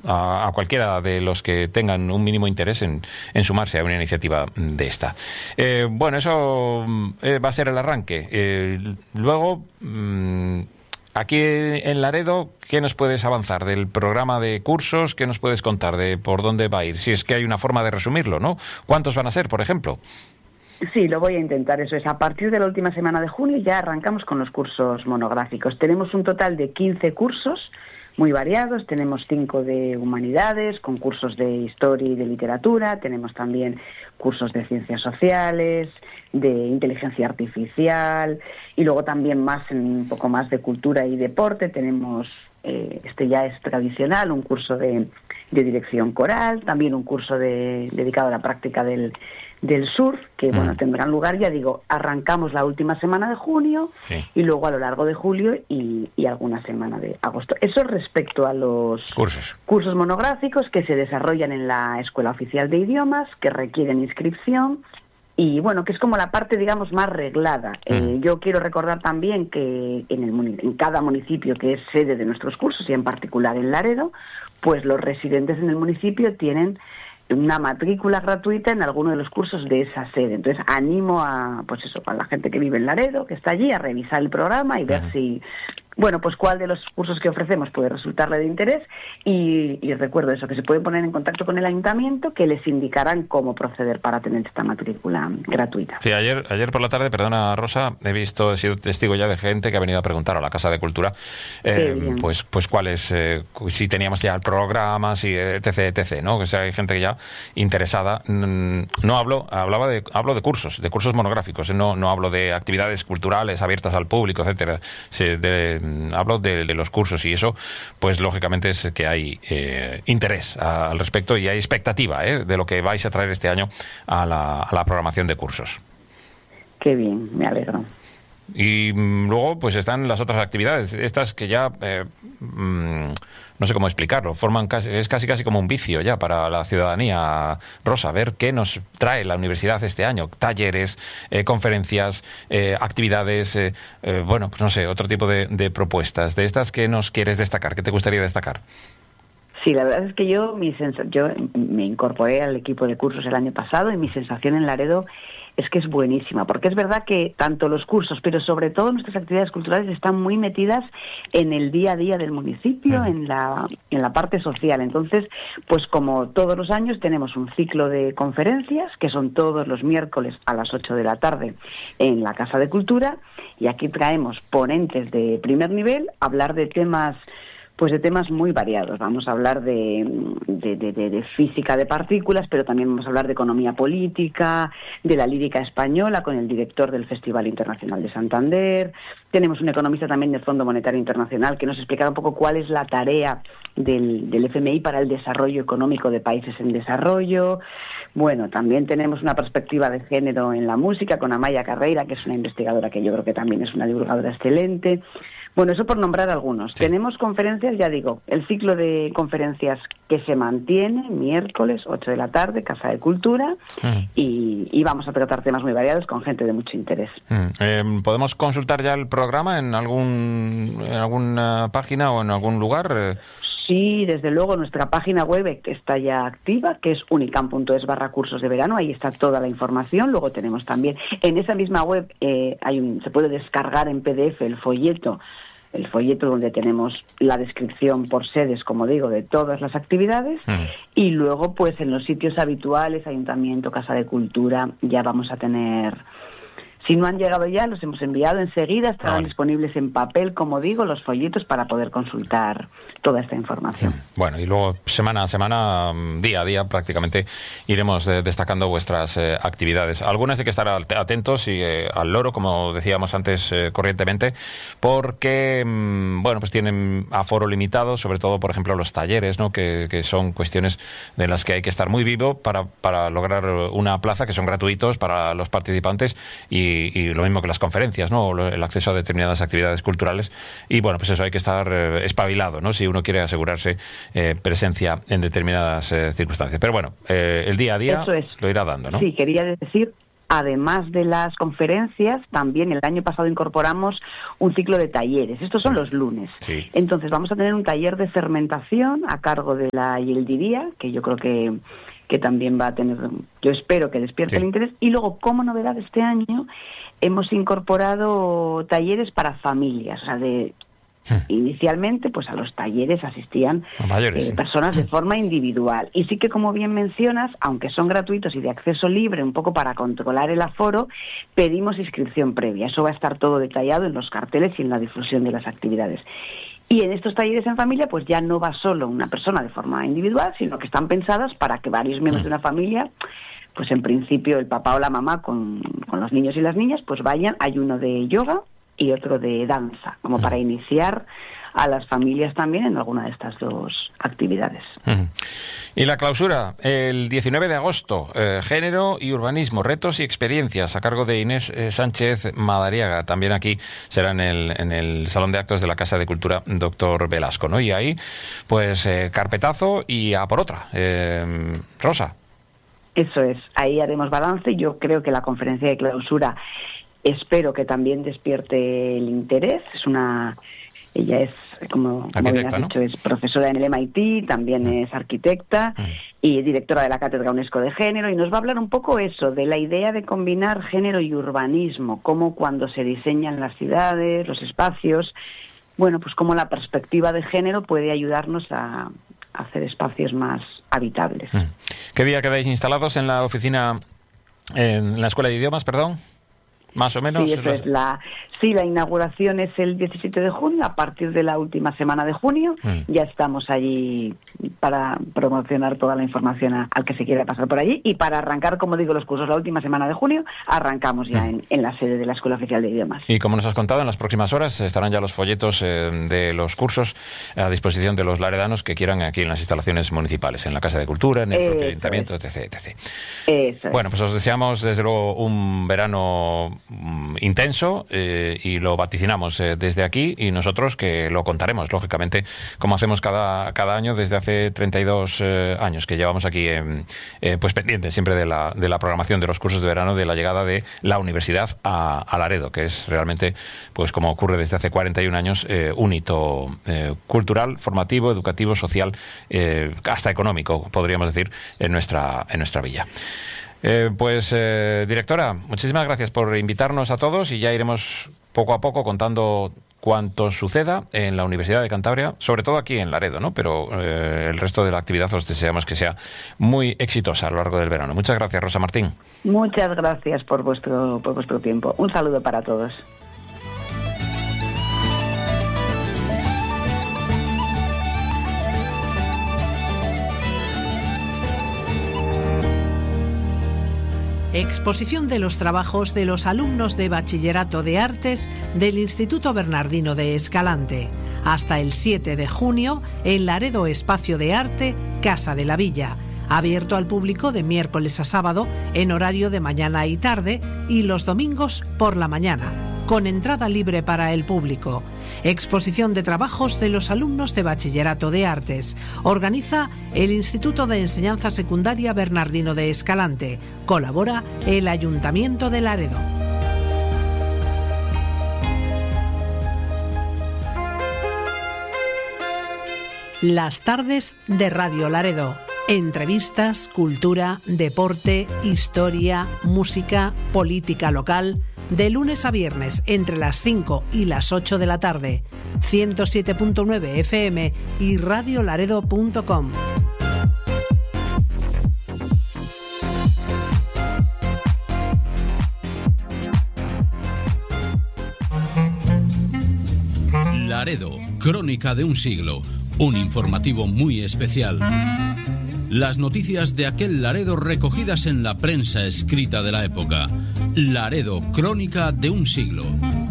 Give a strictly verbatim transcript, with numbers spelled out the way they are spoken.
a, a cualquiera de los que tengan un mínimo interés en, en sumarse a una iniciativa de esta. Eh, bueno, eso eh, va a ser el arranque. Eh, luego, mmm, aquí en Laredo, ¿qué nos puedes avanzar del programa de cursos? ¿Qué nos puedes contar de por dónde va a ir? Si es que hay una forma de resumirlo, ¿no? ¿Cuántos van a ser, por ejemplo? Sí, lo voy a intentar, eso es. A partir de la última semana de junio ya arrancamos con los cursos monográficos. Tenemos un total de quince cursos muy variados. Tenemos cinco de humanidades, con cursos de historia y de literatura. Tenemos también cursos de ciencias sociales, de inteligencia artificial, y luego también más, un poco más de cultura y deporte. Tenemos, eh, este ya es tradicional, un curso de, de dirección coral, también un curso de, dedicado a la práctica del del surf, que mm. bueno, tendrán lugar, ya digo, arrancamos la última semana de junio, sí, y luego a lo largo de julio y, y alguna semana de agosto. Eso respecto a los cursos. cursos monográficos que se desarrollan en la Escuela Oficial de Idiomas, que requieren inscripción, y bueno, que es como la parte, digamos, más reglada. Mm. Eh, yo quiero recordar también que en, el, en cada municipio que es sede de nuestros cursos, y en particular en Laredo, pues los residentes en el municipio tienen una matrícula gratuita en alguno de los cursos de esa sede. Entonces animo a, pues eso, a la gente que vive en Laredo, que está allí, a revisar el programa y ver uh-huh. si, bueno, pues cuál de los cursos que ofrecemos puede resultarle de interés, y, y recuerdo eso, que se pueden poner en contacto con el ayuntamiento, que les indicarán cómo proceder para tener esta matrícula gratuita. Sí, ayer ayer por la tarde, perdona Rosa, he visto, he sido testigo ya de gente que ha venido a preguntar a la Casa de Cultura, eh, pues pues cuáles, eh, si teníamos ya el programa, si etc, etc, ¿no? Que sea, hay gente que ya interesada. No hablo, hablaba de, hablo de cursos, de cursos monográficos, no, no hablo de actividades culturales abiertas al público, etcétera. Sí, de, hablo de, de los cursos, y eso, pues lógicamente es que hay eh, interés a, al respecto, y hay expectativa eh, de lo que vais a traer este año a la, a la programación de cursos. Qué bien, me alegro. Y mmm, luego pues están las otras actividades, estas que ya eh, mmm, no sé cómo explicarlo, forman casi, es casi casi como un vicio ya para la ciudadanía. Rosa, ver qué nos trae la universidad este año, talleres, eh, conferencias, eh, actividades, eh, eh, bueno, pues no sé, otro tipo de, de propuestas. De estas, ¿qué nos quieres destacar? ¿Qué te gustaría destacar? Sí, la verdad es que yo, mi sens- yo me incorporé al equipo de cursos el año pasado, y mi sensación en Laredo es que es buenísima, porque es verdad que tanto los cursos, pero sobre todo nuestras actividades culturales, están muy metidas en el día a día del municipio, uh-huh. en la en la parte social. Entonces, pues como todos los años tenemos un ciclo de conferencias, que son todos los miércoles a las ocho de la tarde en la Casa de Cultura, y aquí traemos ponentes de primer nivel a hablar de temas pues de temas muy variados. Vamos a hablar de, de, de, de, de física de partículas, pero también vamos a hablar de economía política, de la lírica española, con el director del Festival Internacional de Santander. Tenemos un economista también del Fondo Monetario Internacional que nos explicará un poco cuál es la tarea del, del F M I para el desarrollo económico de países en desarrollo. Bueno, también tenemos una perspectiva de género en la música con Amaya Carreira, que es una investigadora que yo creo que también es una divulgadora excelente. Bueno, eso por nombrar algunos. Sí. Tenemos conferencias, ya digo, el ciclo de conferencias que se mantiene, miércoles, ocho de la tarde, Casa de Cultura, mm. y, y vamos a tratar temas muy variados con gente de mucho interés. Mm. Eh, ¿Podemos consultar ya el programa en algún en alguna página o en algún lugar? Sí, desde luego, nuestra página web está ya activa, que es unicam punto es barra cursos de verano. Ahí está toda la información. Luego tenemos también, en esa misma web, eh, hay un, se puede descargar en P D F el folleto, el folleto donde tenemos la descripción por sedes, como digo, de todas las actividades. Mm. Y luego, pues en los sitios habituales, Ayuntamiento, Casa de Cultura, ya vamos a tener... Si no han llegado ya, los hemos enviado enseguida, estarán vale. disponibles en papel, como digo, los folletos para poder consultar toda esta información. Bueno, y luego semana a semana, día a día, prácticamente iremos eh, destacando vuestras eh, actividades. Algunas hay que estar atentos y eh, al loro, como decíamos antes eh, corrientemente, porque, mmm, bueno, pues tienen aforo limitado, sobre todo, por ejemplo, los talleres, ¿no? Que, que son cuestiones de las que hay que estar muy vivo para, para lograr una plaza, que son gratuitos para los participantes, y Y, y lo mismo que las conferencias, ¿no? El acceso a determinadas actividades culturales. Y bueno, pues eso, hay que estar eh, espabilado, ¿no? Si uno quiere asegurarse eh, presencia en determinadas eh, circunstancias. Pero bueno, eh, el día a día eso es. Lo irá dando, ¿no? Sí, quería decir, además de las conferencias, también el año pasado incorporamos un ciclo de talleres. Estos son los lunes. Sí. Entonces vamos a tener un taller de fermentación a cargo de la Yeldiría, que yo creo que, que también va a tener, yo espero que despierte sí. el interés. Y luego, como novedad este año, hemos incorporado talleres para familias, o sea, de... Inicialmente, pues a los talleres asistían mayores, eh, sí. personas de forma individual. Y sí que, como bien mencionas, aunque son gratuitos y de acceso libre, un poco para controlar el aforo, pedimos inscripción previa. Eso va a estar todo detallado en los carteles y en la difusión de las actividades. Y en estos talleres en familia, pues ya no va solo una persona de forma individual, sino que están pensadas para que varios miembros de una familia, pues en principio el papá o la mamá con, con los niños y las niñas, pues vayan. Hay uno de yoga y otro de danza, como para iniciar a las familias también en alguna de estas dos actividades. Uh-huh. Y la clausura, el diecinueve de agosto, eh, género y urbanismo, retos y experiencias, a cargo de Inés eh, Sánchez Madariaga. También aquí será en el, en el Salón de Actos de la Casa de Cultura Doctor Velasco, ¿no? Y ahí, pues, eh, carpetazo y a por otra. Eh, Rosa. Eso es, ahí haremos balance. Yo creo que la conferencia de clausura espero que también despierte el interés. Es una, ella es, como, como bien has dicho, ¿no? Es profesora en el M I T, también mm. es arquitecta mm. y directora de la Cátedra UNESCO de Género, y nos va a hablar un poco eso, de la idea de combinar género y urbanismo, cómo cuando se diseñan las ciudades, los espacios, bueno, pues cómo la perspectiva de género puede ayudarnos a, a hacer espacios más habitables. Mm. ¿Qué día quedáis instalados en la oficina, en la Escuela de Idiomas, perdón? Más o menos. Sí, eso es la, sí, la inauguración es el diecisiete de junio, a partir de la última semana de junio. Mm. Ya estamos allí para promocionar toda la información a, al que se quiera pasar por allí. Y para arrancar, como digo, los cursos la última semana de junio, arrancamos ya mm. en, en la sede de la Escuela Oficial de Idiomas. Y como nos has contado, en las próximas horas estarán ya los folletos eh, de los cursos a disposición de los laredanos que quieran aquí en las instalaciones municipales, en la Casa de Cultura, en el Eso propio Ayuntamiento, es. etc, etcétera. Eso bueno, pues os deseamos desde luego un verano intenso eh, y lo vaticinamos eh, desde aquí, y nosotros que lo contaremos, lógicamente, como hacemos cada, cada año desde hace treinta y dos eh, años que llevamos aquí eh, eh, pues pendientes siempre de la, de la programación de los cursos de verano, de la llegada de la universidad a, a Laredo, que es realmente, pues como ocurre desde hace cuarenta y un años, eh, un hito eh, cultural, formativo, educativo, social, eh, hasta económico, podríamos decir, en nuestra, en nuestra villa. Eh, pues, eh, directora, muchísimas gracias por invitarnos a todos, y ya iremos poco a poco contando cuanto suceda en la Universidad de Cantabria, sobre todo aquí en Laredo, ¿no? Pero eh, el resto de la actividad os deseamos que sea muy exitosa a lo largo del verano. Muchas gracias, Rosa Martín. Muchas gracias por vuestro, por vuestro tiempo. Un saludo para todos. Exposición de los trabajos de los alumnos de Bachillerato de Artes del Instituto Bernardino de Escalante. Hasta el siete de junio en Laredo Espacio de Arte, Casa de la Villa. Abierto al público de miércoles a sábado en horario de mañana y tarde, y los domingos por la mañana, con entrada libre para el público. Exposición de trabajos de los alumnos de Bachillerato de Artes. Organiza el Instituto de Enseñanza Secundaria Bernardino de Escalante. Colabora el Ayuntamiento de Laredo. Las tardes de Radio Laredo. Entrevistas, cultura, deporte, historia, música, política local. De lunes a viernes entre las cinco y las ocho de la tarde. ciento siete punto nueve F M y radio laredo punto com. Laredo, crónica de un siglo. Un informativo muy especial. Las noticias de aquel Laredo recogidas en la prensa escrita de la época. Laredo, crónica de un siglo.